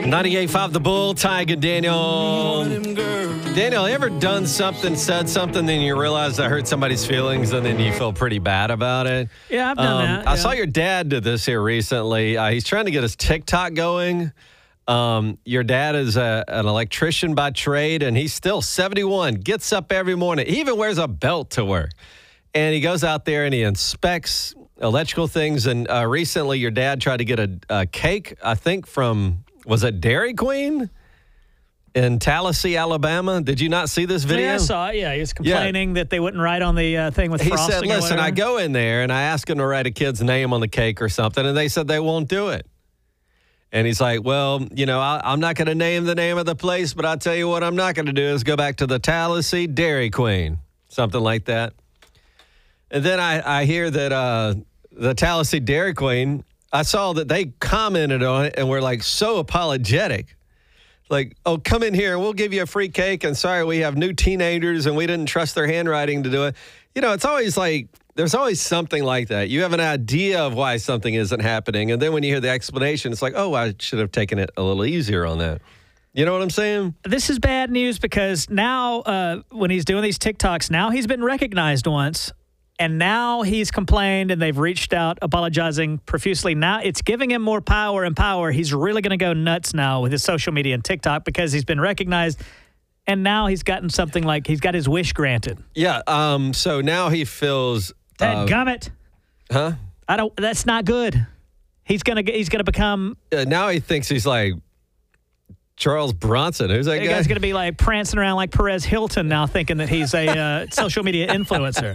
98.5 The Bull, Tyga, Daniel. Daniel, ever done something, said something, then you realize I hurt somebody's feelings, and then you feel pretty bad about it? Yeah, I've done that. I saw your dad do this here recently. He's trying to get his TikTok going. Your dad is an electrician by trade, and he's still 71, gets up every morning. He even wears a belt to work. And he goes out there and he inspects electrical things. And recently your dad tried to get a cake, I think from, was it Dairy Queen in Tallahassee, Alabama? Did you not see this video? Yeah, I saw it. Yeah, he was complaining that they wouldn't write on the thing with frosting. He said, listen, I go in there and I ask him to write a kid's name on the cake or something, and they said they won't do it. And he's like, well, you know, I'm not going to name the name of the place, but I'll tell you what I'm not going to do is go back to the Tallahassee Dairy Queen, something like that. And then I hear that the Tallahassee Dairy Queen, I saw that they commented on it and were like so apologetic. Like, oh, come in here and we'll give you a free cake. And sorry, we have new teenagers and we didn't trust their handwriting to do it. You know, it's always like, there's always something like that. You have an idea of why something isn't happening. And then when you hear the explanation, it's like, oh, I should have taken it a little easier on that. You know what I'm saying? This is bad news because now when he's doing these TikToks, now he's been recognized once. And now he's complained and they've reached out apologizing profusely. Now it's giving him more power and power. He's really going to go nuts now with his social media and TikTok because he's been recognized. And now he's gotten something like he's got his wish granted. Yeah. So now he feels. Dadgummit. Huh? That's not good. He's gonna become. Now he thinks he's like Charles Bronson. Who's that guy? The guy's gonna be like prancing around like Perez Hilton now, thinking that he's a social media influencer.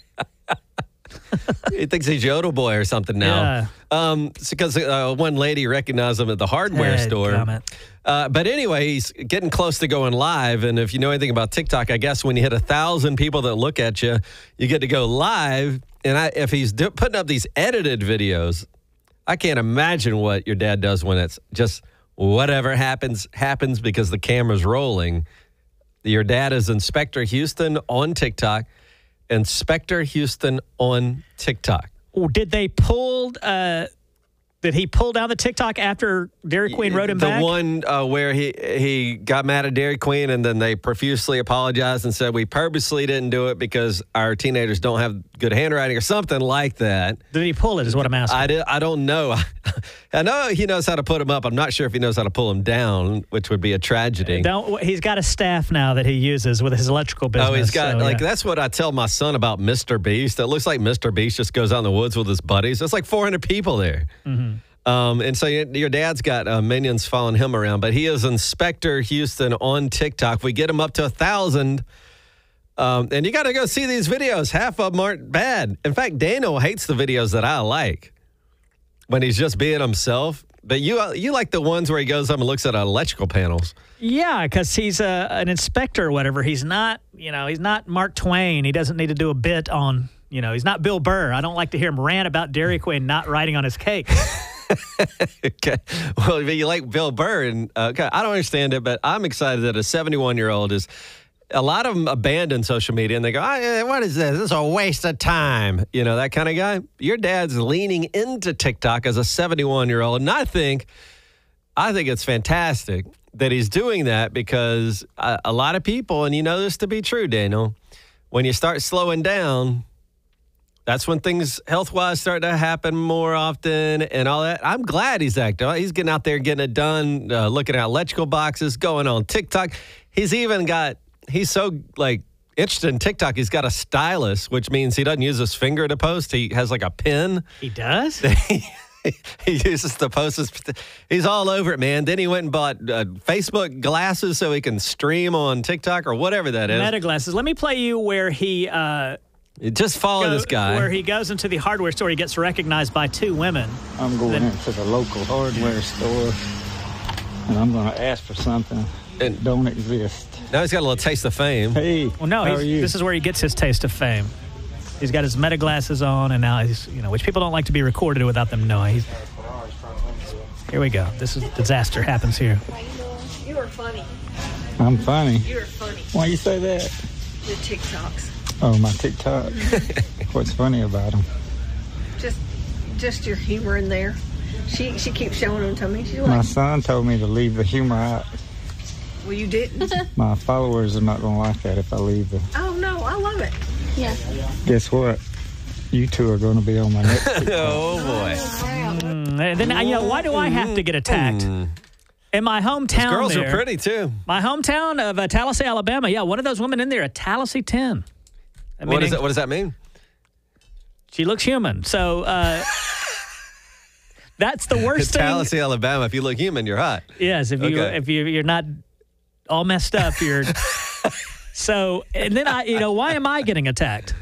He thinks he's Yodel Boy or something now. Yeah. Because one lady recognized him at the hardware store. But anyway, he's getting close to going live. And if you know anything about TikTok, I guess when you hit 1,000 people that look at you, you get to go live. And if he's putting up these edited videos, I can't imagine what your dad does when it's just whatever happens because the camera's rolling. Your dad is Inspector Houston on TikTok. Inspector Houston on TikTok. Did they pull? Did he pull down the TikTok after Dairy Queen wrote him back? The one where he got mad at Dairy Queen and then they profusely apologized and said we purposely didn't do it because our teenagers don't have good handwriting or something like that. Did he pull it is what I'm asking. I don't know. I know he knows how to put them up. I'm not sure if he knows how to pull them down, which would be a tragedy. He's got a staff now that he uses with his electrical business. Oh, he's got, that's what I tell my son about Mr. Beast. It looks like Mr. Beast just goes out in the woods with his buddies. There's like 400 people there. Mm-hmm. And so your dad's got minions following him around, but he is Inspector Houston on TikTok. If we get him up to 1,000, and you got to go see these videos. Half of them aren't bad. In fact, Daniel hates the videos that I like when he's just being himself. But you like the ones where he goes up and looks at electrical panels. Yeah, because he's an inspector or whatever. He's not, he's not Mark Twain. He doesn't need to do a bit on, he's not Bill Burr. I don't like to hear him rant about Dairy Queen not writing on his cake. Okay. Well, you like Bill Burr, and I don't understand it, but I'm excited that a 71-year-old is. A lot of them abandon social media and they go, what is this? This is a waste of time. That kind of guy. Your dad's leaning into TikTok as a 71-year-old. And I think it's fantastic that he's doing that because a lot of people, and you know this to be true, Daniel, when you start slowing down, that's when things health-wise start to happen more often and all that. I'm glad he's active. He's getting out there, getting it done, looking at electrical boxes, going on TikTok. He's so, interested in TikTok. He's got a stylus, which means he doesn't use his finger to post. He has, a pen. He does? He uses to post. He's all over it, man. Then he went and bought Facebook glasses so he can stream on TikTok or whatever that is. Meta glasses. Let me play you where he... just follow this guy. Where he goes into the hardware store. He gets recognized by two women. I'm going into the local hardware store, and I'm going to ask for something that don't exist. Now he's got a little taste of fame. Hey, well, no, how are you? This is where he gets his taste of fame. He's got his Meta glasses on, and now he's, which people don't like to be recorded without them knowing. Here we go. This is disaster happens here. You are funny. I'm funny. You are funny. Why you say that? The TikToks. Oh, my TikTok. What's funny about them? Just your humor in there. She keeps showing them to me. She's My like, son told me to leave the humor out. well, you didn't. My followers are not going to like that if I leave the... Oh, no, I love it. Yeah. Guess what? You two are going to be on my next TikTok. Oh, boy. And then, why do I have to get attacked? In my hometown, Girls there, are pretty, too. my hometown of Tallahassee, Alabama. Yeah, one of those women in there, a Tallahassee 10. What does that mean? She looks human. So that's the worst thing. Tallahassee, Alabama. If you look human, you're hot. Yes, if you're not all messed up, you're. So and then why am I getting attacked?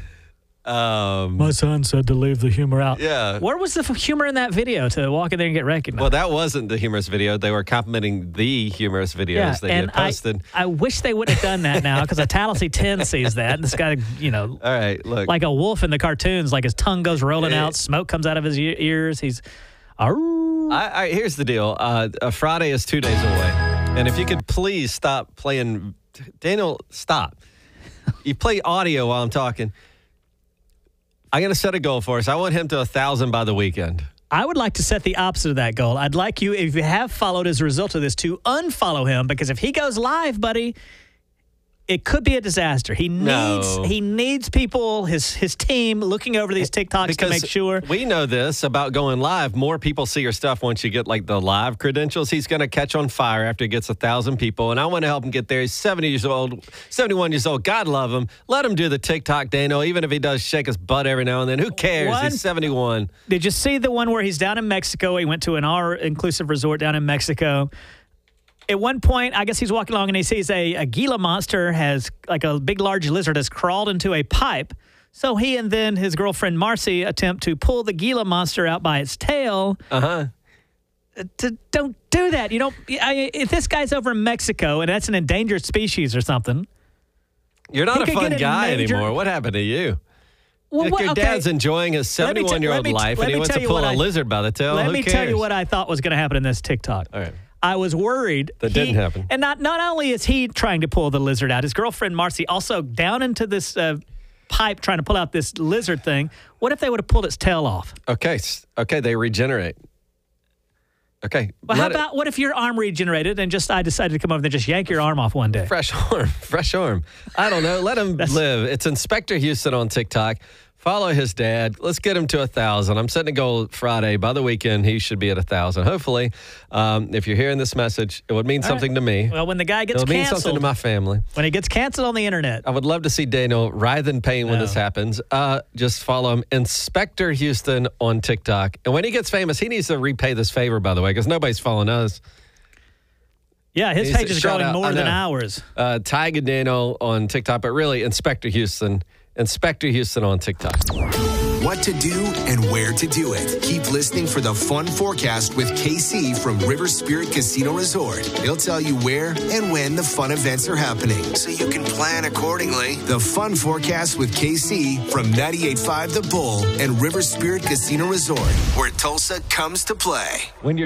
My son said to leave the humor out. Yeah. Where was the humor in that video to walk in there and get recognized? Well, that wasn't the humorous video. They were complimenting the humorous videos that you had posted. I wish they wouldn't have done that now because a Tallahassee 10 sees that. And this guy, All right, look. like a wolf in the cartoons, like his tongue goes rolling out, smoke comes out of his ears. He's. Here's the deal. Friday is 2 days away. And if you could please stop playing. Daniel, stop. You play audio while I'm talking. I'm going to set a goal for us. I want him to 1,000 by the weekend. I would like to set the opposite of that goal. I'd like you, if you have followed as a result of this, to unfollow him because if he goes live, buddy, it could be a disaster. He needs people, his team, looking over these TikToks to make sure. We know this about going live. More people see your stuff once you get like the live credentials. He's going to catch on fire after he gets 1,000 people, and I want to help him get there. He's 71 years old. God love him. Let him do the TikTok, Dano, even if he does shake his butt every now and then. Who cares? He's 71. Did you see the one where he's down in Mexico? He went to an all-inclusive resort down in Mexico. At one point, I guess he's walking along and he sees a Gila monster has, like a big, large lizard, has crawled into a pipe. So he and then his girlfriend Marcy attempt to pull the Gila monster out by its tail. Uh-huh. Don't do that. You don't. If this guy's over in Mexico and that's an endangered species or something. You're not a fun guy anymore. What happened to you? Well, your dad's enjoying his 71-year-old life and he wants to pull a lizard by the tail. Let me tell you what I thought was going to happen in this TikTok. All right. I was worried. That didn't happen. And not only is he trying to pull the lizard out, his girlfriend Marcy also down into this pipe trying to pull out this lizard thing. What if they would have pulled its tail off? Okay, they regenerate. Okay. Well, what if your arm regenerated and I decided to come over and just yank your arm off one day? Fresh arm. I don't know. Let him live. It's Inspector Houston on TikTok. Follow his dad. Let's get him to 1,000. I'm setting a goal Friday. By the weekend, he should be at 1,000. Hopefully, if you're hearing this message, it would mean something to me. Well, when the guy gets canceled, it would mean canceled, something to my family. When he gets canceled on the internet. I would love to see Daniel writhe in pain when this happens. Just follow him, Inspector Houston on TikTok. And when he gets famous, he needs to repay this favor, by the way, because nobody's following us. Yeah, his page is growing more than ours. Tyga and Daniel on TikTok, but really Inspector Houston. Inspector Houston on TikTok. What to do and where to do it. Keep listening for the Fun Forecast with KC from River Spirit Casino Resort. He'll tell you where and when the fun events are happening so you can plan accordingly. The Fun Forecast with KC from 98.5 The Bull and River Spirit Casino Resort, where Tulsa comes to play. When you're